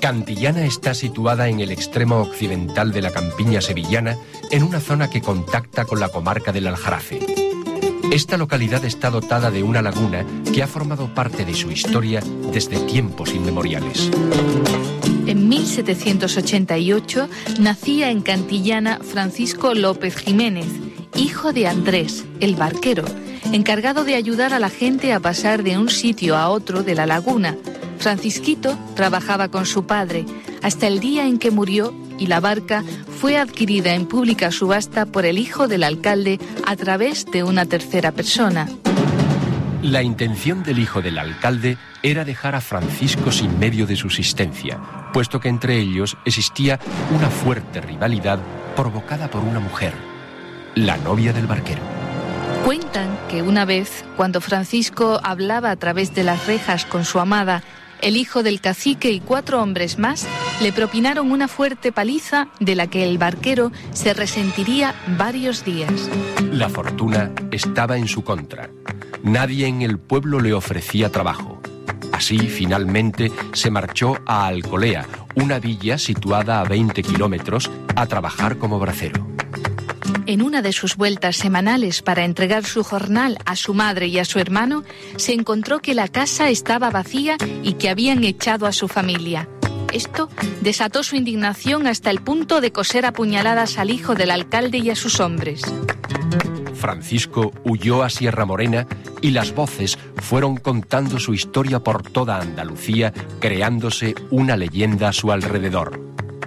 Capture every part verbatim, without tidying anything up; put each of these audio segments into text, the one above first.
Cantillana está situada en el extremo occidental de la campiña sevillana, en una zona que contacta con la comarca del Aljarafe. Esta localidad está dotada de una laguna que ha formado parte de su historia desde tiempos inmemoriales. En mil setecientos ochenta y ocho nacía en Cantillana Francisco López Jiménez, hijo de Andrés, el barquero, encargado de ayudar a la gente a pasar de un sitio a otro de la laguna. Francisquito trabajaba con su padre hasta el día en que murió y la barca fue adquirida en pública subasta por el hijo del alcalde a través de una tercera persona. La intención del hijo del alcalde era dejar a Francisco sin medio de subsistencia, puesto que entre ellos existía una fuerte rivalidad provocada por una mujer, la novia del barquero. Cuentan que una vez, cuando Francisco hablaba a través de las rejas con su amada, el hijo del cacique y cuatro hombres más le propinaron una fuerte paliza de la que el barquero se resentiría varios días. La fortuna estaba en su contra. Nadie en el pueblo le ofrecía trabajo. Así, finalmente, se marchó a Alcolea, una villa situada a veinte kilómetros, a trabajar como bracero. En una de sus vueltas semanales para entregar su jornal a su madre y a su hermano, se encontró que la casa estaba vacía y que habían echado a su familia. Esto desató su indignación hasta el punto de coser a puñaladas al hijo del alcalde y a sus hombres. Francisco huyó a Sierra Morena y las voces fueron contando su historia por toda Andalucía, creándose una leyenda a su alrededor.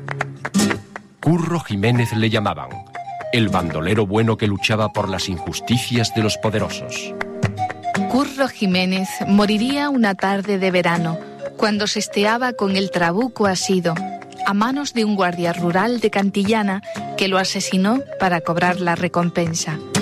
Curro Jiménez le llamaban, el bandolero bueno que luchaba por las injusticias de los poderosos. Curro Jiménez moriría una tarde de verano, cuando se esteaba con el trabuco asido, a manos de un guardia rural de Cantillana que lo asesinó para cobrar la recompensa.